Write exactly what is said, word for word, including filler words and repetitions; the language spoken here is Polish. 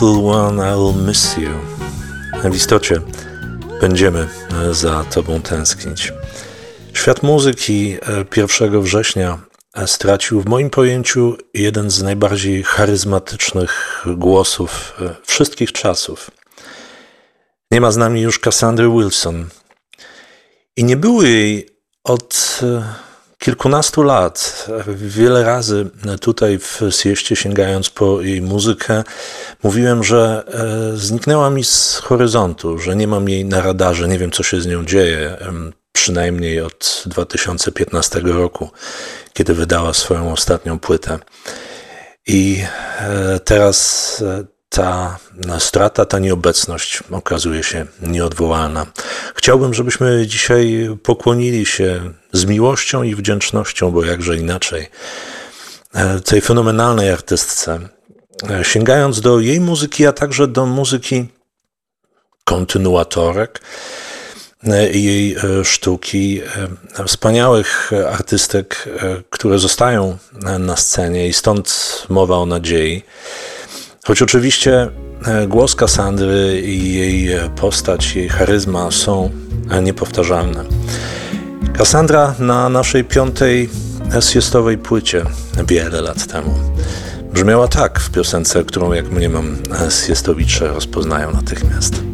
Little one, I'll miss you. W istocie będziemy za tobą tęsknić. Świat muzyki pierwszego września stracił w moim pojęciu jeden z najbardziej charyzmatycznych głosów wszystkich czasów. Nie ma z nami już Cassandry Wilson i nie było jej od kilkunastu lat. Wiele razy tutaj w Sieście, sięgając po jej muzykę, mówiłem, że zniknęła mi z horyzontu, że nie mam jej na radarze, nie wiem, co się z nią dzieje, przynajmniej od dwa tysiące piętnastego roku, kiedy wydała swoją ostatnią płytę. I teraz ta strata, ta nieobecność okazuje się nieodwołalna. Chciałbym, żebyśmy dzisiaj pokłonili się z miłością i wdzięcznością, bo jakże inaczej, tej fenomenalnej artystce, sięgając do jej muzyki, a także do muzyki kontynuatorek i jej sztuki, wspaniałych artystek, które zostają na scenie i stąd mowa o nadziei. Choć oczywiście głos Cassandry i jej postać, jej charyzma są niepowtarzalne. Cassandra na naszej piątej siestowej płycie wiele lat temu brzmiała tak w piosence, którą jak mniemam siestowicze rozpoznają natychmiast.